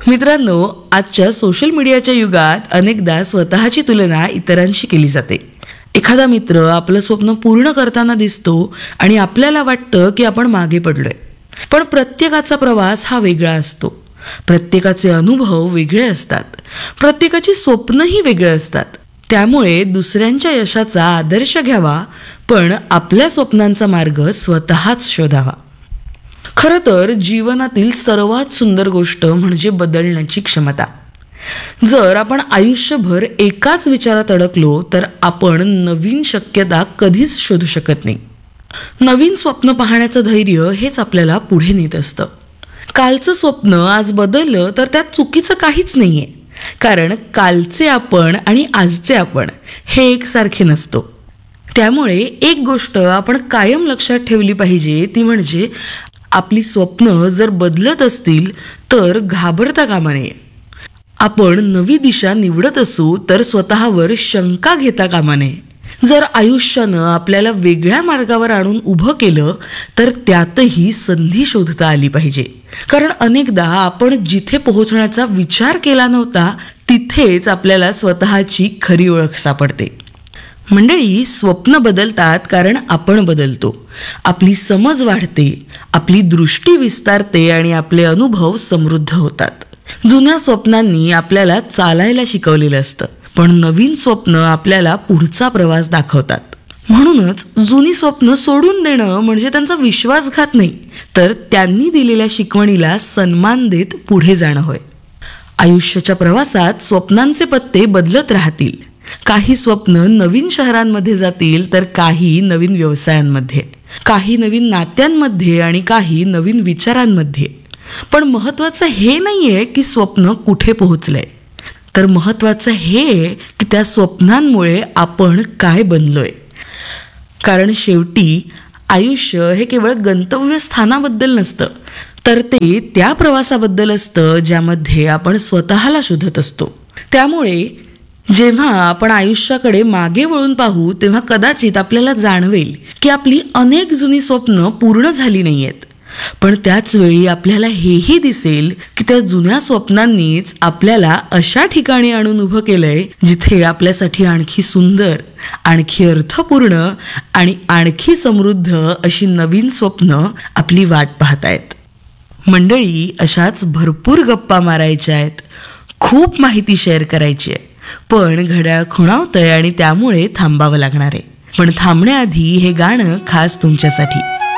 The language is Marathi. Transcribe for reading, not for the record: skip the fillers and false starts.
मित्रांनो, आजच्या सोशल मीडियाच्या युगात अनेकदा स्वतःची तुलना इतरांशी केली जाते. एखादा मित्र आपलं स्वप्न पूर्ण करताना दिसतो आणि आपल्याला वाटतं की आपण मागे पडलोय. पण प्रत्येकाचा प्रवास हा वेगळा असतो. प्रत्येकाचे अनुभव वेगळे असतात. प्रत्येकाची स्वप्नही वेगळे असतात. त्यामुळे दुसऱ्यांच्या यशाचा आदर्श घ्यावा, पण आपल्या स्वप्नांचा मार्ग स्वतःच शोधावा. खरं तर जीवनातील सर्वात सुंदर गोष्ट म्हणजे बदलण्याची क्षमता. जर आपण आयुष्यभर एकाच विचारात अडकलो तर आपण नवीन शक्यता कधीच शोधू शकत नाही. नवीन स्वप्न पाहण्याचं धैर्य हेच आपल्याला पुढे नेत असतं. कालचं स्वप्न आज बदललं तर त्यात चुकीचं काहीच नाहीये, कारण कालचे आपण आणि आजचे आपण हे एकसारखे नसतो. त्यामुळे एक गोष्ट आपण कायम लक्षात ठेवली पाहिजे, ती म्हणजे आपली स्वप्न जर बदलत असतील तर घाबरता कामा नये. आपण नवी दिशा निवडत असू तर स्वतःवर शंका घेता कामा नये. जर आयुष्यानं आपल्याला वेगळ्या मार्गावर आणून उभं केलं तर त्यातही संधी शोधता आली पाहिजे. कारण अनेकदा आपण जिथे पोहोचण्याचा विचार केला नव्हता तिथेच आपल्याला स्वतःची खरी ओळख सापडते. मंडळी, स्वप्न बदलतात कारण आपण बदलतो. आपली समज वाढते, आपली दृष्टी विस्तारते आणि आपले अनुभव समृद्ध होतात. जुन्या स्वप्नांनी आपल्याला चालायला शिकवलेलं असतं, पण नवीन स्वप्न आपल्याला पुढचा प्रवास दाखवतात. म्हणूनच जुनी स्वप्न सोडून देणं म्हणजे त्यांचा विश्वासघात नाही, तर त्यांनी दिलेल्या शिकवणीला सन्मान देत पुढे जाणं होय. आयुष्याच्या प्रवासात स्वप्नांचे पत्ते बदलत राहतील. काही स्वप्न नवीन शहरांमध्ये जातील तर काही नवीन व्यवसायांमध्ये, काही नवीन नात्यांमध्ये आणि काही नवीन विचारांमध्ये. पण महत्वाचं हे नाहीये की स्वप्न कुठे पोहोचलंय, तर महत्वाचं हे की त्या स्वप्नांमुळे आपण काय बनलोय. कारण शेवटी आयुष्य हे केवळ गंतव्यस्थानाबद्दल नसतं, तर ते त्या प्रवासाबद्दल असतं ज्यामध्ये आपण स्वतःला शोधत असतो. त्यामुळे जेव्हा आपण आयुष्याकडे मागे वळून पाहू तेव्हा कदाचित आपल्याला जाणवेल की आपली अनेक जुनी स्वप्न पूर्ण झाली नाहीयेत. पण त्याच वेळी आपल्याला हेही दिसेल की त्या जुन्या स्वप्नांनीच आपल्याला अशा ठिकाणी आणून उभं केलंय जिथे आपल्यासाठी आणखी सुंदर, आणखी अर्थपूर्ण आणि आणखी समृद्ध अशी नवीन स्वप्न आपली वाट पाहतायत. मंडळी, अशाच भरपूर गप्पा मारायच्या आहेत, खूप माहिती शेअर करायची आहे, पण घड्याळ खुणावतंय आणि त्यामुळे थांबावं लागणार आहे. पण थांबण्याआधी हे गाणं खास तुमच्यासाठी.